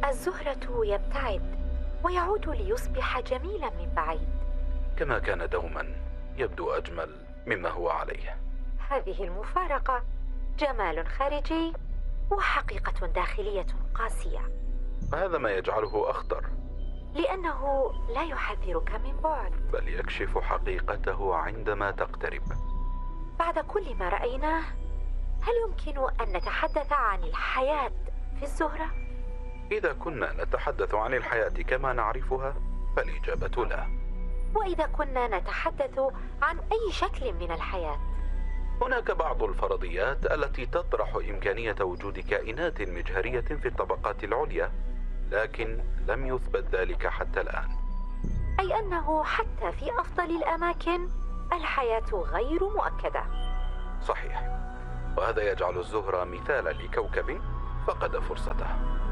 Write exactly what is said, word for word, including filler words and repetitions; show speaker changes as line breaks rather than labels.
الزهرة يبتعد ويعود ليصبح جميلا من بعيد،
كما كان دوما يبدو أجمل مما هو عليه.
هذه المفارقة جمال خارجي وحقيقة داخلية قاسية.
وهذا ما يجعله أخطر،
لأنه لا يحذرك من بعد،
بل يكشف حقيقته عندما تقترب.
بعد كل ما رأيناه، هل يمكن أن نتحدث عن الحياة في الزهرة؟
إذا كنا نتحدث عن الحياة كما نعرفها فالإجابة لا.
وإذا كنا نتحدث عن أي شكل من الحياة؟
هناك بعض الفرضيات التي تطرح إمكانية وجود كائنات مجهرية في الطبقات العليا، لكن لم يثبت ذلك حتى الآن.
أي أنه حتى في أفضل الأماكن الحياة غير مؤكدة.
صحيح، وهذا يجعل الزهرة مثالا لكوكب فقد فرصته.